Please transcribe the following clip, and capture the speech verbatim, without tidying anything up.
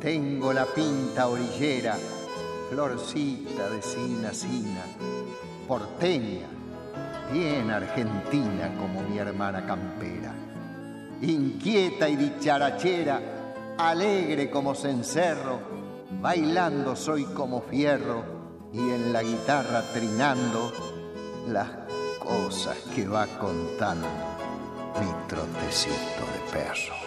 Tengo la pinta orillera, florcita de sina sina, porteña, bien argentina como mi hermana campera. Inquieta y dicharachera, alegre como cencerro, bailando soy como fierro y en la guitarra trinando las cosas que va contando mi trotecito de perro.